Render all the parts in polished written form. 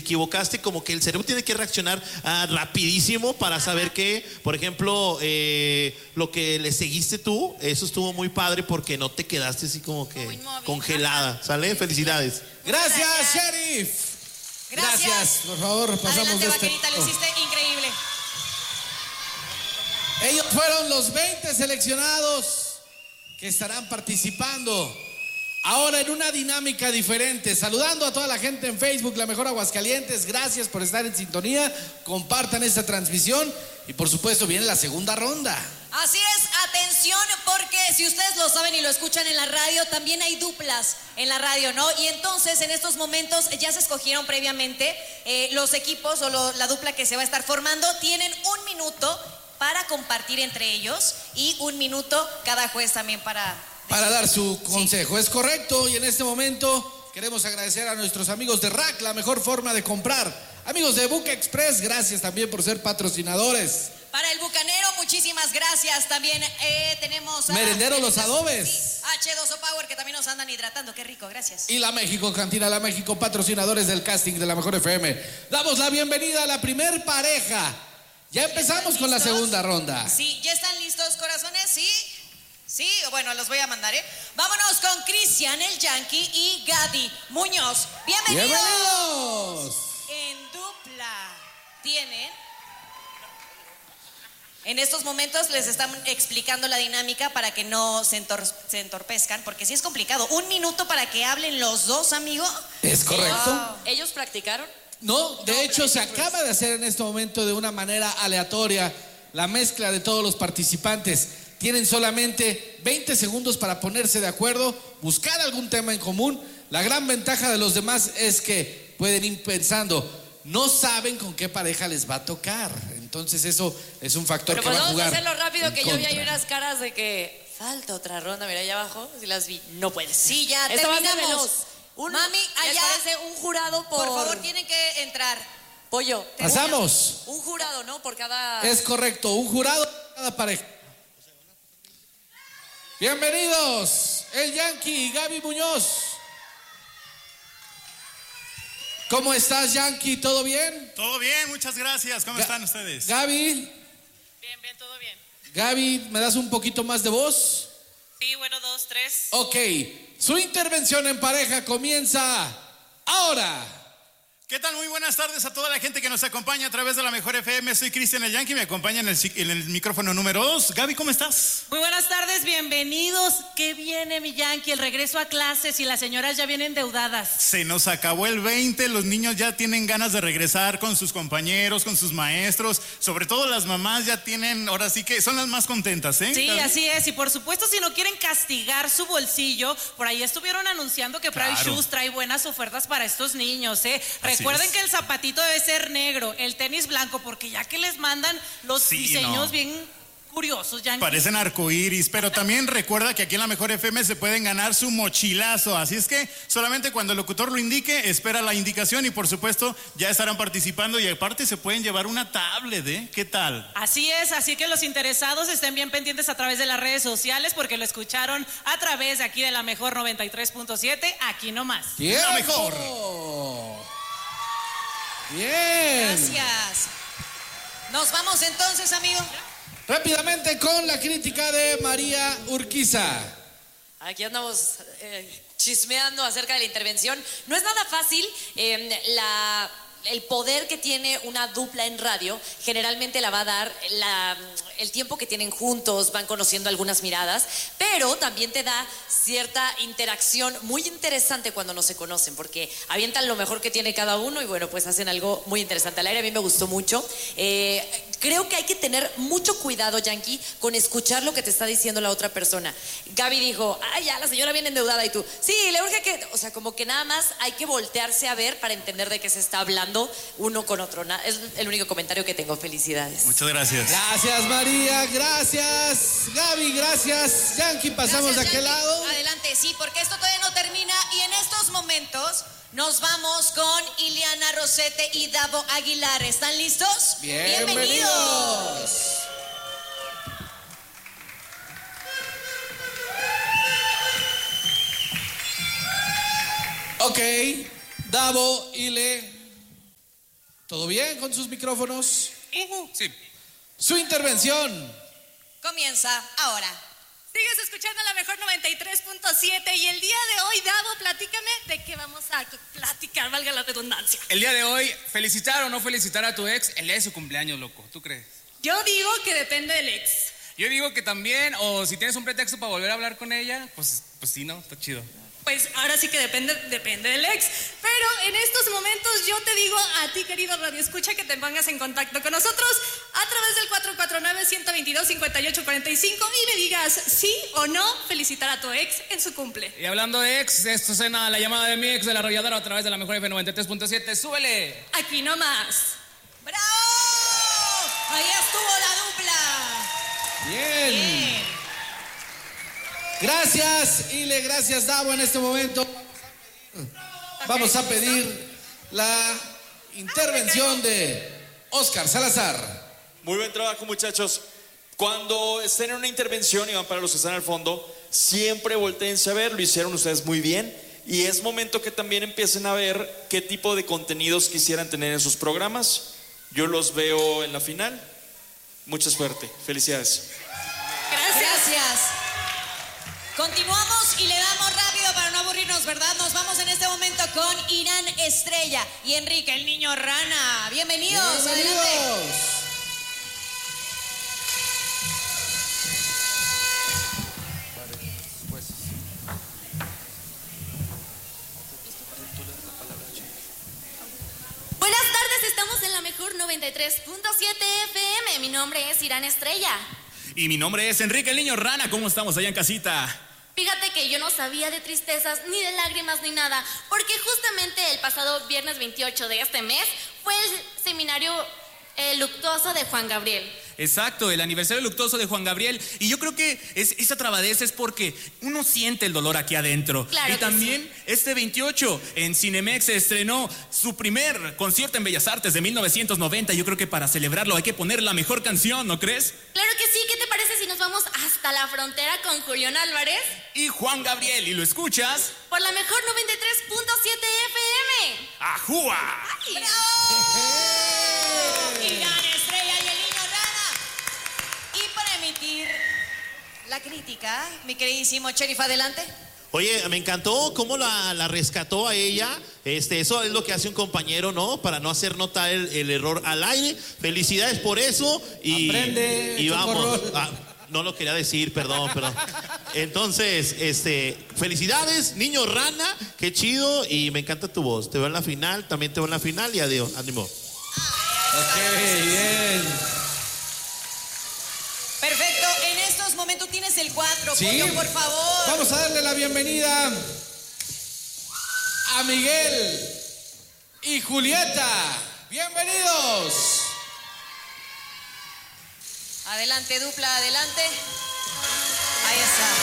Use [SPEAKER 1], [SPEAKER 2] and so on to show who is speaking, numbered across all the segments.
[SPEAKER 1] equivocaste, como que el cerebro tiene que reaccionar rapidísimo para saber que, por ejemplo, lo que le seguiste tú, eso estuvo muy padre porque no te quedaste así como que congelada, ¿sale? Felicidades.
[SPEAKER 2] Gracias, Sheriff.
[SPEAKER 3] Gracias.
[SPEAKER 2] Por favor, pasamos
[SPEAKER 3] Adelante,
[SPEAKER 2] de
[SPEAKER 3] Vaquerita, lo hiciste increíble.
[SPEAKER 2] Ellos fueron los 20 seleccionados que estarán participando ahora en una dinámica diferente. Saludando a toda la gente en Facebook, La Mejor Aguascalientes. Gracias por estar en sintonía. Compartan esta transmisión. Y por supuesto viene la segunda ronda.
[SPEAKER 3] Así es, atención, porque si ustedes lo saben y lo escuchan en la radio, también hay duplas en la radio, ¿no? Y entonces en estos momentos ya se escogieron previamente los equipos o la dupla que se va a estar formando. Tienen 1 minuto para compartir entre ellos y 1 minuto cada juez también para
[SPEAKER 2] dar su consejo.
[SPEAKER 3] Sí.
[SPEAKER 2] Es correcto. Y en este momento queremos agradecer a nuestros amigos de Rack, la mejor forma de comprar. Amigos de Buca Express, gracias también por ser patrocinadores.
[SPEAKER 3] Para el Bucanero, muchísimas gracias. También tenemos a
[SPEAKER 2] Merendero Los Adobes.
[SPEAKER 3] H2O Power, que también nos andan hidratando. Qué rico, gracias.
[SPEAKER 2] Y La México, Cantina La México, patrocinadores del casting de La Mejor FM. Damos la bienvenida a la primer pareja. Ya empezamos con la segunda ronda.
[SPEAKER 3] Sí, ¿ya están listos, corazones? Sí. Sí, bueno, los voy a mandar, ¿eh? Vámonos con Cristian, el Yankee, y Gaby Muñoz. ¡Bienvenidos!
[SPEAKER 2] ¡Bienvenidos!
[SPEAKER 3] En dupla tienen... En estos momentos les están explicando la dinámica para que no se entorpezcan, porque sí es complicado. 1 minuto para que hablen los dos, amigo.
[SPEAKER 2] ¿Es correcto?
[SPEAKER 3] Wow.
[SPEAKER 4] ¿Ellos practicaron?
[SPEAKER 2] No, de hecho se acaba de hacer en este momento de una manera aleatoria la mezcla de todos los participantes. Tienen solamente 20 segundos para ponerse de acuerdo, buscar algún tema en común. La gran ventaja de los demás es que pueden ir pensando, no saben con qué pareja les va a tocar. Entonces eso es un factor
[SPEAKER 4] Pero
[SPEAKER 2] que va a jugar.
[SPEAKER 4] podemos hacerlo rápido, que yo vi ahí
[SPEAKER 2] contra.
[SPEAKER 4] unas caras de que falta otra ronda. Mira, allá abajo, si las vi, no puedes.
[SPEAKER 3] Sí, ya
[SPEAKER 4] Esto va a ser
[SPEAKER 3] terminamos.
[SPEAKER 4] veloz.
[SPEAKER 3] Mami,
[SPEAKER 4] ¿les
[SPEAKER 3] allá,
[SPEAKER 4] parece un jurado
[SPEAKER 3] por favor, tienen que entrar.
[SPEAKER 4] Pollo.
[SPEAKER 2] Pasamos.
[SPEAKER 4] Un jurado, ¿no? Por cada...
[SPEAKER 2] Es correcto, un jurado por cada pareja. Bienvenidos, el Yankee y Gaby Muñoz. ¿Cómo estás, Yankee? ¿Todo bien?
[SPEAKER 5] Todo bien, muchas gracias. ¿Cómo están ustedes?
[SPEAKER 2] Gaby,
[SPEAKER 6] Bien, todo bien.
[SPEAKER 2] Gaby, ¿me das un poquito más de voz?
[SPEAKER 6] Sí, bueno, 2, 3.
[SPEAKER 2] Ok, su intervención en pareja comienza ahora.
[SPEAKER 5] ¿Qué tal? Muy buenas tardes a toda la gente que nos acompaña a través de La Mejor FM. Soy Cristian el Yankee, me acompaña en el micrófono número 2. Gaby, ¿cómo estás?
[SPEAKER 6] Muy buenas tardes, bienvenidos. ¿Qué viene, mi Yankee? El regreso a clases y las señoras ya vienen endeudadas.
[SPEAKER 5] Se nos acabó el 20, los niños ya tienen ganas de regresar con sus compañeros, con sus maestros. Sobre todo las mamás ya tienen, ahora sí que son las más contentas, ¿eh?
[SPEAKER 6] Sí,
[SPEAKER 5] Gaby.
[SPEAKER 6] así es. Y por supuesto, si no quieren castigar su bolsillo, por ahí estuvieron anunciando que Price
[SPEAKER 5] Claro.
[SPEAKER 6] Shoes trae buenas ofertas para estos niños, ¿eh?
[SPEAKER 5] Así
[SPEAKER 6] Recuerden
[SPEAKER 5] es.
[SPEAKER 6] que el zapatito debe ser negro, el tenis blanco, porque ya que les mandan los
[SPEAKER 5] Sí,
[SPEAKER 6] diseños
[SPEAKER 5] no.
[SPEAKER 6] bien curiosos, Yankee.
[SPEAKER 5] Parecen arcoíris, pero también recuerda que aquí en La Mejor FM se pueden ganar su mochilazo. Así es que solamente cuando el locutor lo indique, espera la indicación y por supuesto ya estarán participando y aparte se pueden llevar una tablet, ¿eh? ¿Qué tal?
[SPEAKER 6] Así es, así que los interesados estén bien pendientes a través de las redes sociales porque lo escucharon a través de aquí de La Mejor 93.7, aquí nomás.
[SPEAKER 2] ¡Tiempo!
[SPEAKER 5] La mejor.
[SPEAKER 2] Bien.
[SPEAKER 3] Gracias. Nos vamos entonces, amigo.
[SPEAKER 2] Rápidamente con la crítica de María Urquiza.
[SPEAKER 4] Aquí andamos chismeando acerca de la intervención. No es nada fácil. El poder que tiene una dupla en radio generalmente la va a dar el tiempo que tienen juntos, van conociendo algunas miradas, pero también te da cierta interacción muy interesante cuando no se conocen, porque avientan lo mejor que tiene cada uno y bueno, pues hacen algo muy interesante. Al aire a mí me gustó mucho. Creo que hay que tener mucho cuidado, Yankee, con escuchar lo que te está diciendo la otra persona. Gaby dijo, ay, ya, la señora viene endeudada, y tú, sí, le urge que, o sea, como que nada más hay que voltearse a ver para entender de qué se está hablando uno con otro. Es el único comentario que tengo. Felicidades.
[SPEAKER 5] Muchas gracias.
[SPEAKER 2] Gracias, María. Gracias, Gaby. Gracias, Yankee. Pasamos
[SPEAKER 3] Gracias,
[SPEAKER 2] de aquel
[SPEAKER 3] Yankee.
[SPEAKER 2] lado.
[SPEAKER 3] Adelante, sí, porque esto todavía no termina y en estos momentos nos vamos con Ileana Rosete y Davo Aguilar. ¿Están listos?
[SPEAKER 2] Bienvenidos. Ok, Davo, Ile, ¿Todo bien con sus micrófonos?
[SPEAKER 7] Sí.
[SPEAKER 2] Su intervención.
[SPEAKER 3] Comienza ahora.
[SPEAKER 8] Sigues escuchando la mejor 93.7 y el día de hoy, Davo, platícame de qué vamos a platicar, valga la redundancia.
[SPEAKER 7] El día de hoy, felicitar o no felicitar a tu ex, el día de su cumpleaños, loco. ¿Tú crees?
[SPEAKER 8] Yo digo que depende del ex.
[SPEAKER 7] Yo digo que también, o si tienes un pretexto para volver a hablar con ella, pues sí, ¿no? Está chido.
[SPEAKER 8] Pues ahora sí que depende del ex. Pero en estos momentos yo te digo a ti, querido Radio Escucha, que te pongas en contacto con nosotros a través del 449-122-5845 y me digas sí o no felicitar a tu ex en su cumple.
[SPEAKER 7] Y hablando de ex, esto es la llamada de mi ex de la arrolladora a través de la mejor F93.7. ¡Súbele!
[SPEAKER 8] Aquí nomás.
[SPEAKER 3] ¡Bravo! Ahí estuvo la dupla.
[SPEAKER 2] Bien. Gracias, Ile, gracias, Davo. En este momento vamos a pedir la intervención de Oscar Salazar.
[SPEAKER 9] Muy buen trabajo, muchachos. Cuando estén en una intervención y van para los que están al fondo, siempre voltéense a ver, lo hicieron ustedes muy bien. Y es momento que también empiecen a ver qué tipo de contenidos quisieran tener en sus programas. Yo los veo en la final. Mucha suerte. Felicidades.
[SPEAKER 3] Gracias. Continuamos y le damos rápido para no aburrirnos, ¿verdad? Nos vamos en este momento con Irán Estrella y Enrique, el niño rana. Bienvenidos. Adelante.
[SPEAKER 10] Buenas tardes, estamos en la mejor 93.7 FM. Mi nombre es Irán Estrella.
[SPEAKER 7] Y mi nombre es Enrique, el niño rana. ¿Cómo estamos allá en casita?
[SPEAKER 10] Fíjate que yo no sabía de tristezas, ni de lágrimas, ni nada, porque justamente el pasado viernes 28 de este mes fue el seminario luctuoso de Juan Gabriel.
[SPEAKER 7] Exacto, el aniversario luctuoso de Juan Gabriel. Y yo creo que esa trabadez es porque uno siente el dolor aquí adentro.
[SPEAKER 10] Claro.
[SPEAKER 7] Y también este 28 en Cinemex se estrenó su primer concierto en Bellas Artes de 1990. Yo creo que para celebrarlo hay que poner la mejor canción, ¿no crees?
[SPEAKER 10] Claro que sí, ¿qué te parece si nos vamos hasta la frontera con Julián Álvarez?
[SPEAKER 7] Y Juan Gabriel, ¿y lo escuchas?
[SPEAKER 10] Por la mejor 93.7 FM.
[SPEAKER 7] ¡Ajúa!
[SPEAKER 3] Irán Estrella y el niño rana. Y para emitir la crítica, mi queridísimo sheriff, adelante.
[SPEAKER 1] Oye, me encantó cómo la rescató a ella. Eso es lo que hace un compañero, ¿no? Para no hacer notar el error al aire. Felicidades por eso. Y,
[SPEAKER 2] Aprende,
[SPEAKER 1] y vamos.
[SPEAKER 2] Chocorrol.
[SPEAKER 1] No lo quería decir, perdón. Entonces, felicidades, niño rana. Qué chido. Y me encanta tu voz. Te veo en la final, también te veo en la final. Y adiós, ánimo.
[SPEAKER 2] Ok, bien.
[SPEAKER 3] Perfecto, en estos momentos tienes el 4,
[SPEAKER 2] Sí.
[SPEAKER 3] Pollo, por favor.
[SPEAKER 2] Vamos a darle la bienvenida a Miguel y Julieta. Bienvenidos.
[SPEAKER 3] Adelante, dupla, adelante. Ahí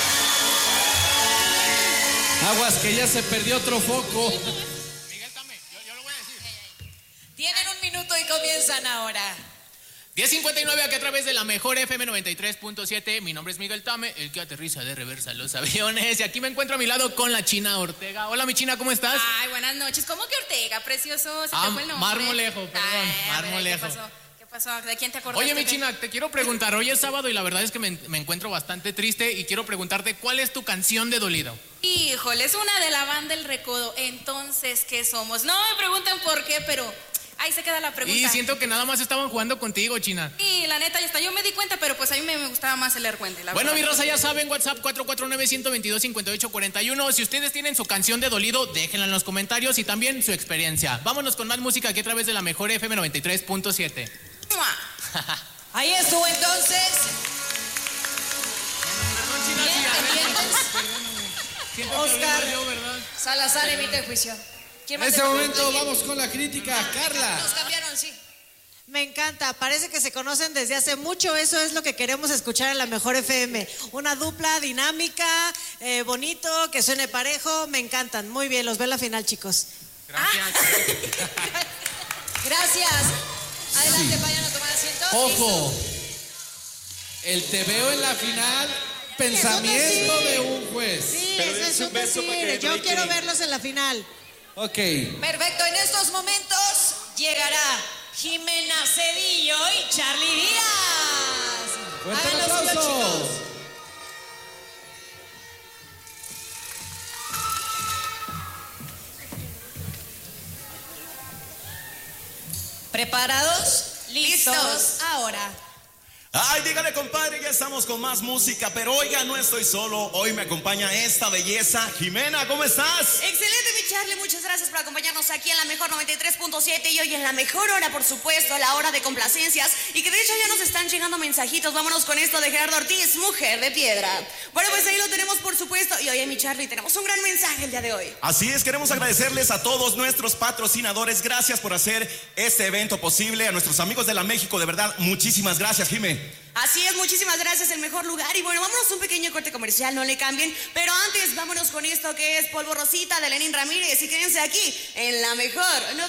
[SPEAKER 3] está.
[SPEAKER 2] Aguas que ya se perdió otro foco.
[SPEAKER 7] Miguel Tame, yo lo voy a decir.
[SPEAKER 3] Tienen un minuto y comienzan ahora.
[SPEAKER 11] 10:59 aquí a través de la mejor FM 93.7. Mi nombre es Miguel Tame, el que aterriza de reversa los aviones. Y aquí me encuentro a mi lado con la China Ortega. Hola, mi China, ¿cómo estás?
[SPEAKER 8] Ay, buenas noches. ¿Cómo que Ortega, precioso? Se te fue el nombre.
[SPEAKER 11] Marmolejo, perdón, Marmolejo.
[SPEAKER 8] ¿Qué pasó? ¿De quién te acordaste?
[SPEAKER 11] Oye, mi China, te quiero preguntar. Hoy es sábado y la verdad es que me encuentro bastante triste y quiero preguntarte, ¿cuál es tu canción de dolido?
[SPEAKER 8] Híjole, es una de la banda El Recodo. Entonces, ¿qué somos? No me pregunten por qué, pero ahí se queda la pregunta.
[SPEAKER 11] Y siento que nada más estaban jugando contigo, China.
[SPEAKER 8] Y la neta, ya está, yo me di cuenta, pero pues a mí me gustaba más el Argüente.
[SPEAKER 11] Bueno, mi raza, ya saben, WhatsApp 449-122-5841. Si ustedes tienen su canción de dolido, déjenla en los comentarios y también su experiencia. Vámonos con más música aquí a través de la mejor FM 93.7.
[SPEAKER 3] Ahí estuvo entonces. Bien, Oscar Salazar emite el juicio.
[SPEAKER 2] En este momento vamos con la crítica. Carla.
[SPEAKER 3] Nos cambiaron, sí.
[SPEAKER 12] Me encanta, parece que se conocen desde hace mucho, eso es lo que queremos escuchar en la mejor FM. Una dupla dinámica, bonito, que suene parejo, me encantan. Muy bien, los veo en la final, chicos.
[SPEAKER 11] Gracias.
[SPEAKER 3] Gracias. Adelante, vayan a tomar asiento.
[SPEAKER 2] Ojo. El te veo en la final, pensamiento de un juez.
[SPEAKER 12] Sí,
[SPEAKER 9] Pero
[SPEAKER 12] eso
[SPEAKER 9] es
[SPEAKER 12] es
[SPEAKER 9] un
[SPEAKER 12] un
[SPEAKER 9] beso para que
[SPEAKER 12] decir, yo
[SPEAKER 9] Enrique-
[SPEAKER 12] quiero verlos en la final.
[SPEAKER 2] Ok.
[SPEAKER 3] Perfecto, en estos momentos llegará Jimena Cedillo y Charlie Díaz.
[SPEAKER 2] Fuerte el
[SPEAKER 3] Hagan lo suyo,
[SPEAKER 2] aplauso.
[SPEAKER 3] chicos. ¿Preparados? ¿Listos? Ahora.
[SPEAKER 13] Ay, dígale, compadre, ya estamos con más música, pero oiga, no estoy solo. Hoy me acompaña esta belleza. Jimena, ¿cómo estás?
[SPEAKER 14] Excelente, mi Charlie. Muchas gracias por acompañarnos aquí en la mejor 93.7 y hoy en la mejor hora, por supuesto, la hora de complacencias. Y que de hecho ya nos están llegando mensajitos. Vámonos con esto de Gerardo Ortiz, Mujer de Piedra. Bueno, pues ahí lo tenemos, por supuesto. Y oye, mi Charlie, tenemos un gran mensaje el día de hoy.
[SPEAKER 13] Así es, queremos agradecerles a todos nuestros patrocinadores. Gracias por hacer este evento posible. A nuestros amigos de la México, de verdad, muchísimas gracias, Jimé.
[SPEAKER 14] Así es, muchísimas gracias, el mejor lugar. Y bueno, vámonos a un pequeño corte comercial, no le cambien. Pero antes, vámonos con esto que es Polvo Rosita de Lenín Ramírez. Y quédense aquí en la mejor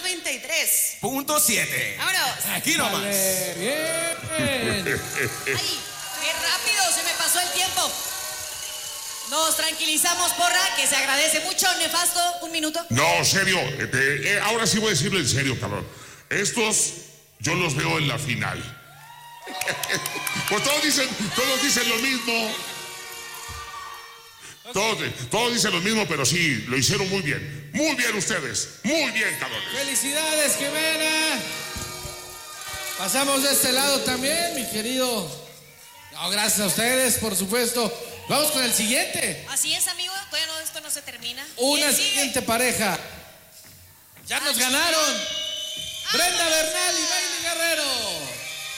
[SPEAKER 13] 93.7.
[SPEAKER 14] Vámonos.
[SPEAKER 13] Aquí nomás.
[SPEAKER 2] Bien.
[SPEAKER 3] ¡Ay! ¡Qué rápido! Se me pasó el tiempo. Nos tranquilizamos, porra, que se agradece mucho. Nefasto, un minuto.
[SPEAKER 15] No, serio. Ahora sí voy a decirlo en serio, cabrón. Estos yo los veo en la final. Pues todos dicen lo mismo. Todos dicen lo mismo, pero sí, lo hicieron muy bien. Muy bien ustedes. Muy bien, cabrón.
[SPEAKER 2] ¡Felicidades, Jimena! Pasamos de este lado también, mi querido. No, gracias a ustedes, por supuesto. Vamos con el siguiente.
[SPEAKER 3] Así es, amigo. Todavía no, esto no se termina.
[SPEAKER 2] Una
[SPEAKER 3] ¿Quién sigue?
[SPEAKER 2] siguiente pareja. Ya nos ganaron. Brenda Bernal y Bailey Guerrero.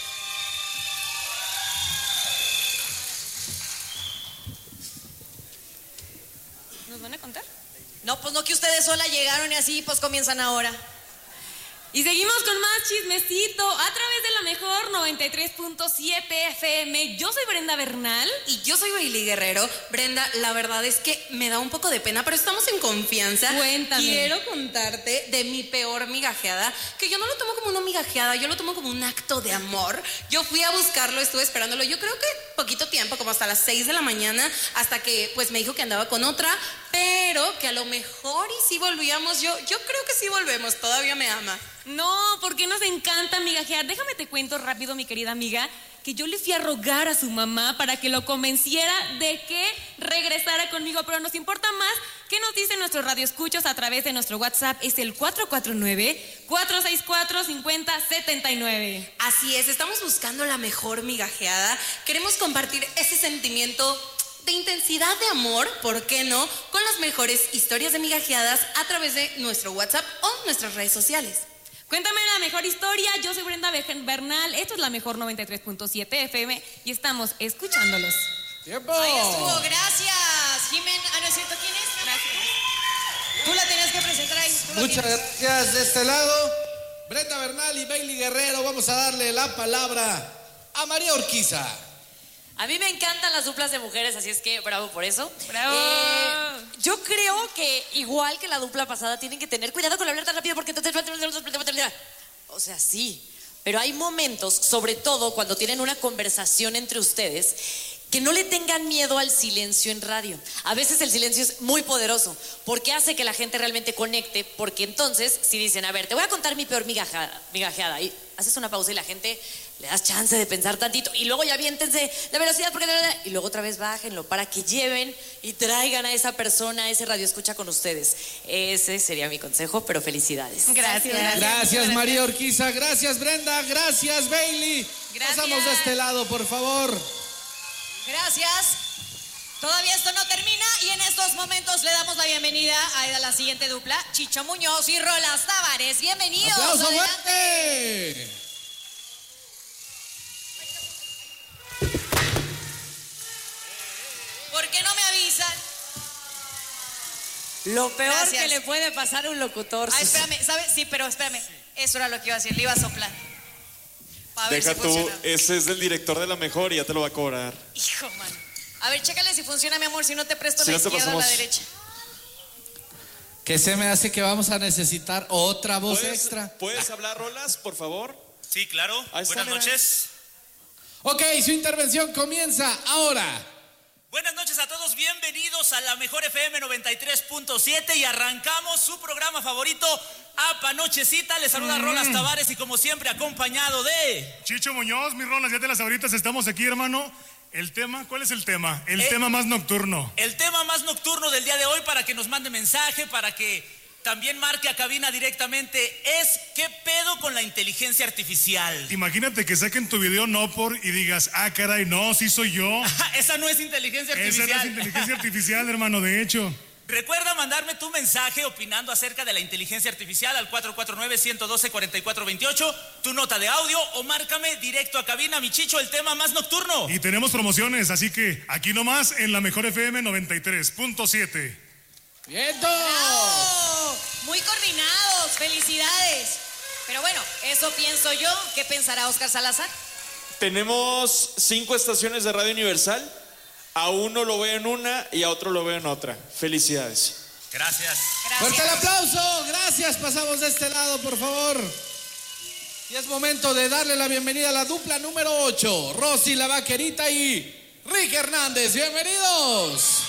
[SPEAKER 3] ¿Nos van a contar? No, pues no, que ustedes sola llegaron y así pues comienzan ahora.
[SPEAKER 8] Y seguimos con más chismecito a través de la mejor 93.7 FM. Yo soy Brenda Bernal.
[SPEAKER 14] Y yo soy Bailey Guerrero. Brenda, la verdad es que me da un poco de pena, pero estamos en confianza.
[SPEAKER 8] Cuéntame.
[SPEAKER 14] Quiero contarte de mi peor migajeada, que yo no lo tomo como una migajeada, yo lo tomo como un acto de amor. Yo fui a buscarlo, estuve esperándolo, yo creo que poquito tiempo, como hasta las 6 de la mañana, hasta que pues me dijo que andaba con otra, pero que a lo mejor y si volvíamos, yo creo que sí volvemos, todavía me ama.
[SPEAKER 8] No, porque nos encanta migajear. Déjame te cuento rápido, mi querida amiga, que yo le fui a rogar a su mamá para que lo convenciera de que regresara conmigo, pero nos importa más qué nos dicen nuestros radioescuchos a través de nuestro WhatsApp. Es el 449-464-5079.
[SPEAKER 14] Así es, estamos buscando la mejor migajeada. Queremos compartir ese sentimiento de intensidad de amor, ¿por qué no? Con las mejores historias de migajeadas a través de nuestro WhatsApp o nuestras redes sociales.
[SPEAKER 8] Cuéntame la mejor historia. Yo soy Brenda Bernal. Esto es la mejor 93.7 FM y estamos escuchándolos.
[SPEAKER 2] ¡Tiempo!
[SPEAKER 3] Ahí estuvo, gracias. Jimena, ¿no es cierto quién es? Gracias. Tú la tenías que presentar ahí.
[SPEAKER 2] Muchas gracias. De este lado, Brenda Bernal y Bailey Guerrero. Vamos a darle la palabra a María Urquiza.
[SPEAKER 4] A mí me encantan las duplas de mujeres, así es que bravo por eso.
[SPEAKER 8] ¡Bravo!
[SPEAKER 4] Yo creo que igual que la dupla pasada tienen que tener cuidado con hablar tan rápido porque o sea, sí, pero hay momentos, sobre todo cuando tienen una conversación entre ustedes, que no le tengan miedo al silencio en radio. A veces el silencio es muy poderoso porque hace que la gente realmente conecte, porque entonces si dicen, a ver, te voy a contar mi peor migajeada, y haces una pausa y la gente le das chance de pensar tantito y luego ya aviéntense la velocidad porque y luego otra vez bájenlo para que lleven y traigan a esa persona, a ese radioescucha con ustedes. Ese sería mi consejo, pero felicidades.
[SPEAKER 2] Gracias, María Urquiza. Gracias, Brenda. Gracias, Bailey.
[SPEAKER 3] Gracias.
[SPEAKER 2] Pasamos de este lado, por favor.
[SPEAKER 3] Gracias. Todavía esto no termina y en estos momentos le damos la bienvenida a la siguiente dupla, Chicho Muñoz y Rolas Tavares. Bienvenidos.
[SPEAKER 2] ¡Aplauso
[SPEAKER 3] Adelante.
[SPEAKER 2] fuerte!
[SPEAKER 3] ¿Por qué no me avisan?
[SPEAKER 4] Lo peor
[SPEAKER 3] Gracias.
[SPEAKER 4] que le puede pasar a un locutor.
[SPEAKER 3] Ah, espérame, ¿sabes? Sí, pero espérame. Eso era lo que iba a decir, le iba a soplar. A ver
[SPEAKER 9] Deja
[SPEAKER 3] si
[SPEAKER 9] tú,
[SPEAKER 3] funciona.
[SPEAKER 9] ese es del director de la mejor y ya te lo va a cobrar.
[SPEAKER 3] Hijo, mano. A ver, chécale si funciona, mi amor, si no te presto
[SPEAKER 9] Si
[SPEAKER 3] la
[SPEAKER 9] no te
[SPEAKER 3] izquierda o la
[SPEAKER 9] pasamos.
[SPEAKER 3] derecha.
[SPEAKER 2] Que se me hace que vamos a necesitar otra voz extra.
[SPEAKER 9] ¿Puedes hablar, Rolas, por favor?
[SPEAKER 16] Sí, claro.
[SPEAKER 9] Ahí está,
[SPEAKER 16] Buenas
[SPEAKER 9] mira.
[SPEAKER 16] noches.
[SPEAKER 2] Ok, su intervención comienza ahora.
[SPEAKER 16] Buenas noches a todos, bienvenidos a la mejor FM 93.7 y arrancamos su programa favorito, APA Nochecita. Les saluda Rolas Tavares y como siempre acompañado de...
[SPEAKER 17] Chicho Muñoz, mis Rolas, ya te las ahoritas, estamos aquí, hermano. El tema, ¿cuál es el tema? El tema más nocturno.
[SPEAKER 16] El tema más nocturno del día de hoy, para que nos mande mensaje, para que también marque a cabina directamente, es ¿qué pedo con la inteligencia artificial?
[SPEAKER 17] Imagínate que saquen tu video y digas, ah, caray, no, sí soy yo.
[SPEAKER 16] Esa no es inteligencia artificial.
[SPEAKER 17] Esa no es inteligencia artificial, hermano, de hecho.
[SPEAKER 16] Recuerda mandarme tu mensaje opinando acerca de la inteligencia artificial al 449-112-4428, tu nota de audio o márcame directo a cabina, mi Chicho, el tema más nocturno.
[SPEAKER 17] Y tenemos promociones, así que aquí nomás en la mejor FM 93.7.
[SPEAKER 3] ¡Vientos! ¡Bravo! Muy coordinados, felicidades. Pero bueno, eso pienso yo. ¿Qué pensará Oscar Salazar?
[SPEAKER 9] Tenemos 5 estaciones de Radio Universal. A uno lo veo en una y a otro lo veo en otra. Felicidades.
[SPEAKER 16] Gracias.
[SPEAKER 2] Fuerte el aplauso. Gracias. Pasamos de este lado, por favor. Y es momento de darle la bienvenida a la dupla número 8. Rosy la Vaquerita y Rick Hernández. Bienvenidos.